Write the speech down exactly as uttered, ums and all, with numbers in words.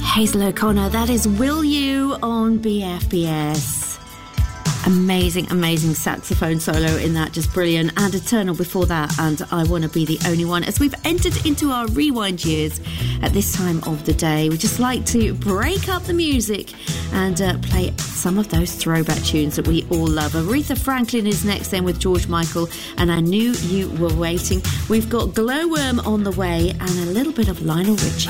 Hazel O'Connor, that is Will You on B F B S. Amazing, amazing saxophone solo in that, just brilliant. And Eternal before that, and I Want to Be the Only One. As we've entered into our rewind years at this time of the day, we just like to break up the music and uh, play some of those throwback tunes that we all love. Aretha Franklin is next then with George Michael, and I Knew You Were Waiting. We've got Glowworm on the way and a little bit of Lionel Richie.